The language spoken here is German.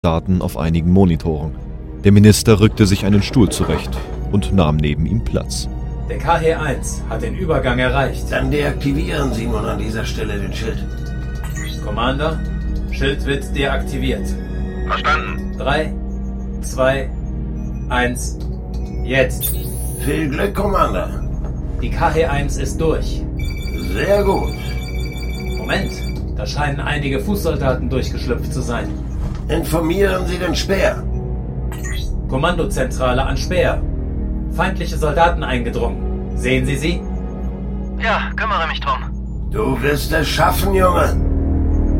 Daten auf einigen Monitoren. Der Minister rückte sich einen Stuhl zurecht und nahm neben ihm Platz. Der KH-1 hat den Übergang erreicht. Dann deaktivieren Sie nun an dieser Stelle den Schild. Commander, Schild wird deaktiviert. Verstanden. 3, 2, 1, jetzt. Viel Glück, Commander. Die KH-1 ist durch. Sehr gut. Moment, da scheinen einige Fußsoldaten durchgeschlüpft zu sein. Informieren Sie den Speer. Kommandozentrale an Speer. Feindliche Soldaten eingedrungen. Sehen Sie sie? Ja, kümmere mich drum. Du wirst es schaffen, Junge.